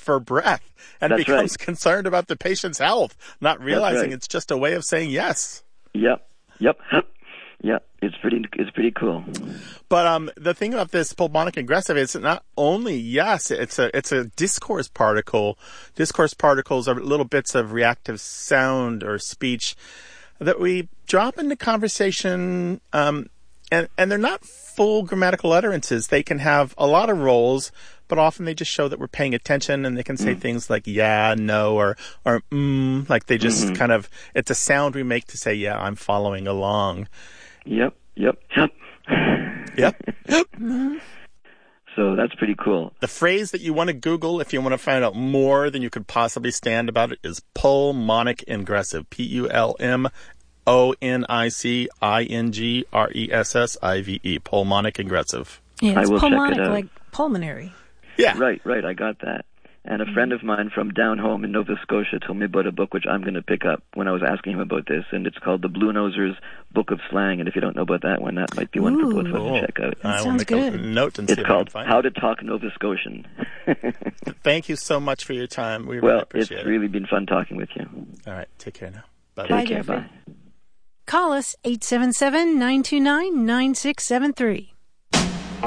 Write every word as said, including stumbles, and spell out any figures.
for breath and That's becomes right. concerned about the patient's health, not realizing right. it's just a way of saying yes. Yep. Yep. Yeah, it's pretty. It's pretty cool. But um, the thing about this pulmonic aggressive is not only yes, it's a it's a discourse particle. Discourse particles are little bits of reactive sound or speech that we drop into conversation, um, and and they're not full grammatical utterances. They can have a lot of roles, but often they just show that we're paying attention, and they can say mm. things like yeah, no, or or mm, like they just mm-hmm. kind of. It's a sound we make to say yeah, I'm following along. Yep, yep, yep. Yep. Yep. So that's pretty cool. The phrase that you want to Google if you want to find out more than you could possibly stand about it is pulmonic ingressive. P U L M O N I C I N G R E S S I V E. Pulmonic ingressive. Yeah, it's I will pulmonic, check it out. like pulmonary. Yeah. Right, right. I got that. And a friend of mine from down home in Nova Scotia told me about a book which I'm going to pick up when I was asking him about this, and it's called The Blue Nosers Book of Slang. And if you don't know about that one, that might be one Ooh, for both of us cool. to check out. That I will sounds make good. a note and see It's if called I can find How it. to Talk Nova Scotian. Thank you so much for your time. We well, really appreciate it's it. really been fun talking with you. All right, take care now. Bye. Take Bye, care. Jeffrey. Bye. Call us eight seven seven, nine two nine, nine six seven three.